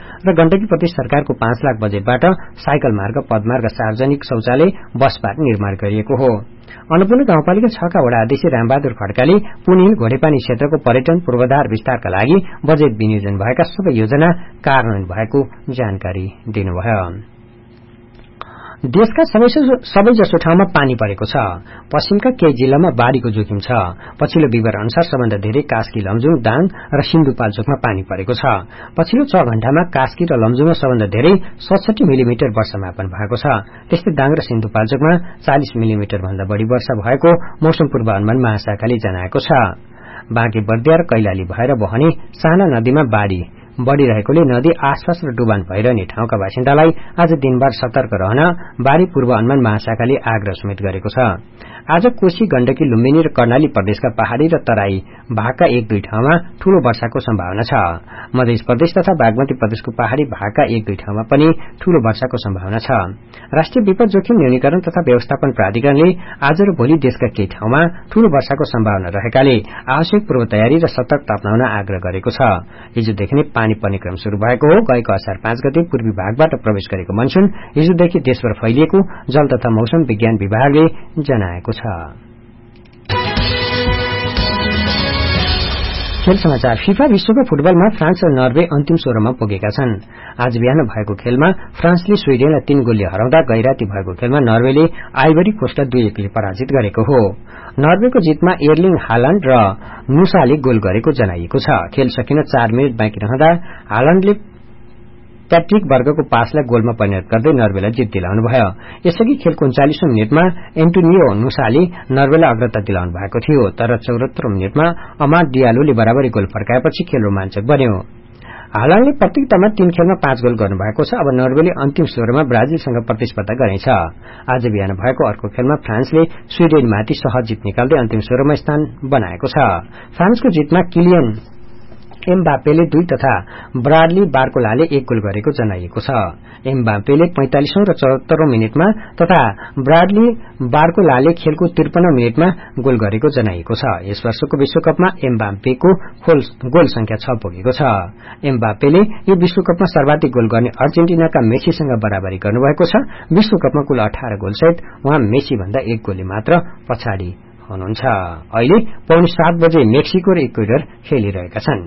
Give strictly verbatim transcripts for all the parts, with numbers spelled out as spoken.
र गण्डकी प्रदेश सरकारको पाँच लाख बजेटबाट साइकल मार्ग, पदमार्ग, सार्वजनिक शौचालय, बस पार्क निर्माण गरिएको हो। अन्नपूर्ण गाउँपालिका छ का वडा अध्यक्ष रामबहादुर खड्काले पुनिल घोडेपानी क्षेत्रको पर्यटन पूर्वाधार विस्तारका लागि बजेट विनियोजन भएका सबै योजना कार्यान्वयन भएको जानकारी दिनुभयो। देशका सबैजसो ठाउँमा पानी परेको छ। पश्चिमका केही जिल्लामा बाढ़ीको जोखिम छ। पछिल्लो विवरण अनुसार सबभन्दा धेरै कास्की, लमजुङ, दाङ र सिन्धुपाल्चोकमा पानी परेको छ। पछिल्लो छ घण्टामा कास्की र लमजुङमा सबभन्दा धेरै सडसठी मिलिमिटर वर्षामापन भएको छ। त्यस्तै दाङ र सिन्धुपाल्चोकमा चालिस मिलिमिटर भन्दा बढ़ी वर्षा भएको मौसम पूर्वानुमान महाशाखाले जनाएको छ। बाँके बर्दिया र कैलाली भएर बहने साना नदीमा बाढ़ी बढ़िरहेकोले नदी आसपास र डुबान भइरहने ठाउँका बासिन्दालाई आज दिनभर सतर्क रहन बाढ़ी पूर्वानुमान महाशाखाले आग्रह समेत गरेको छ। आज कोशी, गण्डकी, लुम्बिनी र कर्णाली प्रदेशका पहाड़ी र तराई भागका एक दुई ठाउँमा ठूलो वर्षाको सम्भावना छ। मध्य प्रदेश तथा बागमती प्रदेशको पहाड़ी भागका एक दुई ठाउँमा पनि ठूलो वर्षाको सम्भावना छ। राष्ट्रिय विपद जोखिम न्यूनीकरण तथा व्यवस्थापन प्राधिकरणले आज र भोलि देशका केही ठाउँमा ठूलो वर्षाको सम्भावना रहेकाले आवश्यक पूर्व तयारी र सतर्कता अपनाउन आग्रह गरेको छ। हिजोदेखि नै पानी पर्ने क्रम शुरू भएको हो। गएको असार पाँच गते पूर्वी भागबाट प्रवेश गरेको मनसून हिजोदेखि देशभर फैलिएको जल तथा मौसम विज्ञान विभागले जनाएको छ। खेल समाचार। फिफा विश्वकप फुटबलमा फ्रान्स र नर्वे अन्तिम सोह्रमा पुगेका छन्। आज बिहान भएको खेलमा फ्रान्सले स्वीडेनलाई तीन गोलले हराउँदा गैराती भएको खेलमा नर्वेले आइभरी कोस्टलाई दुई एकले पराजित गरेको हो। नर्वेको जितमा एर्लिङ हालाण्ड र नुसाले गोल गरेको जनाइएको छ। खेल सकिन चार मिनट बाँकी रहँदा हालाण्डले प्याट्रिक वर्गको पासलाई गोलमा परिणत गर्दै नर्वेलाई जित दिलाउनु भयो। यसअघि खेलको उन्चालिसौं मिनटमा एन्टोनियो नुसाले नर्वेलाई अग्रता दिलाउनु भएको थियो, तर चौरात्तरौं मिनटमा अमाद डियालोले बराबरी गोल फर्काएपछि खेल रोमाञ्चक बन्यो। हालाण्डले प्रतियोगितामा तीन खेलमा पाँच गोल गर्नुभएको छ। अब नर्वेले अन्तिम सोह्रमा ब्राजिलसँग प्रतिस्पर्धा गर्नेछ। आज बिहान भएको अर्को खेलमा फ्रान्सले स्वीडेनमाथि सहज जित निकाल्दै अन्तिम सोह्रमा स्थान बनाएको छ। फ्रान्सको जितमा किलियन एमबापेले दुई तथा ब्राडली बार्कोलाले एक गोल गरेको जनाइएको छ। एमबापेले पैंतालिसौं र चौहत्तरौं मिनटमा तथा ब्राडली बार्कोलाले खेलको त्रिपन्न मिनटमा गोल गरेको जनाइएको छ। यस वर्षको विश्वकपमा एमबापेको गोल संख्या छ पुगेको छ। एमबापेले यो विश्वकपमा सर्वाधिक गोल गर्ने अर्जेन्टिनाका मेसीसँग बराबरी गर्नुभएको छ। विश्वकपमा कुल अठार गोलसहित उहाँ मेसी भन्दा एक गोलले मात्र पछाडि हुनुहुन्छ। अहिले पौने सात बजे मेक्सिको र इक्वेडर खेलिरहेका छन्।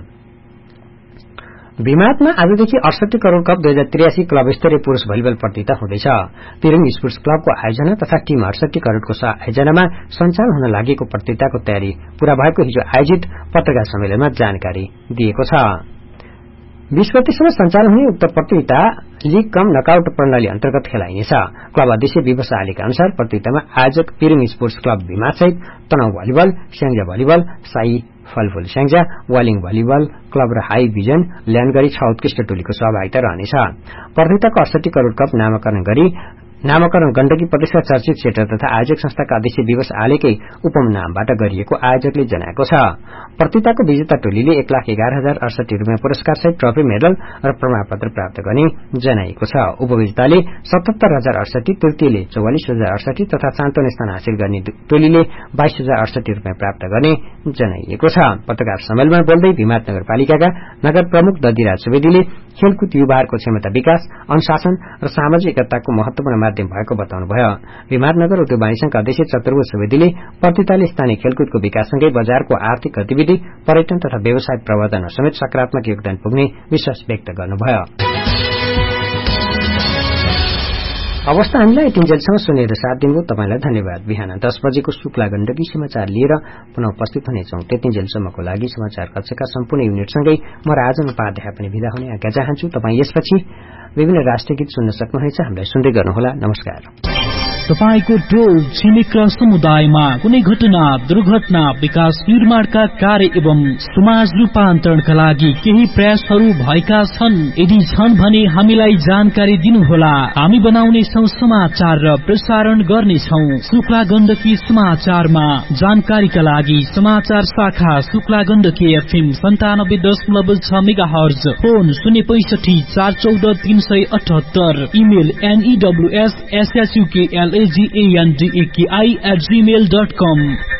भिमातमा आजदेखि अडसठी करोड़ कप दुई हजार त्रियासी क्लब स्तरीय पुरूष भलिबल प्रतियोगिता हुँदैछ। तिरङ स्पोर्ट्स क्लबको आयोजना तथा टीम अडसठी करोड़को आयोजनामा सञ्चालन हुन लागेको प्रतियोगिताको तयारी पूरा भएको हिजो आयोजित पत्रकार सम्मेलनमा जानकारी दिएको छ। बीस गतेसम्म सञ्चालन हुने उक्त प्रतियोगिता लीग कम नकआउट प्रणाली अन्तर्गत खेलाइनेछ। क्लब अध्यक्ष विवश आलेका अनुसार प्रतियोगितामा आयोजक तिरङ स्पोर्ट्स क्लब भिमात सहित तनाउ भलिबल, स्याङ्जा भलिबल, साई फलफूल स्याङ्जा, वालिङ भलिबल क्लब र हाई भिजन ल्यान्ड गरी छ उत्कृष्ट टोलीको सहभागिता रहनेछ। प्रतियोगिताको अडसठी करोड़ कप नामकरण गरी नामकरण गण्डकी प्रदेशका चर्चित क्षेत्र तथा आयोजक संस्थाका अध्यक्ष विवश आलेकै उपम नामबाट गरिएको आयोजकले जनाएको छ। प्रतियोगिताको विजेता टोलीले एक लाख एघार हजार अडसठी रूपियाँ पुरस्कार सहित ट्रफी, मेडल र प्रमाणपत्र प्राप्त गर्ने जनाइएको छ। उपविजेताले सतहत्तर हजार अडसठी, तृतीयले चौवालिस हजार अडसठी तथा सान्तवन स्थान हासिल गर्ने टोलीले बाइस हजार अडसठी रूपियाँ प्राप्त गर्ने जनाइएको छ। पत्रकार सम्मेलनमा बोल्दै भिमात नगरपालिकाका नगर प्रमुख दधिराज सुवेदीले खेलकुद युवाहरूको क्षमता विकास, अनुशासन र सामाजिक एकताको महत्वपूर्ण माध्यम भएको बताउनुभयो। भिमात नगर उद्योग वाणिज्य संघका अध्यक्ष चतुर्भुज सुवेदीले प्रतियोगिताले स्थानीय खेलकुदको विकाससँगै बजारको आर्थिक गतिविधि, पर्यटन तथा व्यवसाय प्रवर्धन समेत सकारात्मक योगदान पुग्ने विश्वास व्यक्त गर्नुभयो। अवस्था हामीलाई यतिन्जेलसम्म सुनेर साथ दिनुभयो तपाईलाई धन्यवाद। बिहान दस बजेको शुक्ला गण्डकी समाचार लिएर पुनः उपस्थित हुनेछौं। त्यतिन्जेलसम्मको लागि समाचार कक्षका सम्पूर्ण युनिटसँगै म राजन उपाध्याय पनि विदा हुने आज्ञा चाहन्छु। तपाईँ यसपछि विभिन्न राष्ट्रिय गीत सुन्न सक्नुहुनेछ। हामीलाई सुन्दै गर्नुहोला। नमस्कार। तपाईको टोल छिमेक र समुदायमा कुनै घटना, दुर्घटना, विकास निर्माणका कार्य एवं समाज रूपान्तरणका लागि केही प्रयासहरू भएका छन्? यदि छन् भने हामीलाई जानकारी दिनुहोला। हामी बनाउने छौं समाचार र प्रसारण गर्नेछौं। शुक्ला गण्डकी समाचारमा जानकारीका लागि समाचार शाखा शुक्ला गण्डकी एफएम सन्तानब्बे दशमलव छ मेगा हर्ज, फोन शून्य पैसठी चार चौध तीन सय अठहत्तर, email एनईडब्ल्यूएस एसएसयूकेएल एजीएनडीएकेआई at Gmail dot com.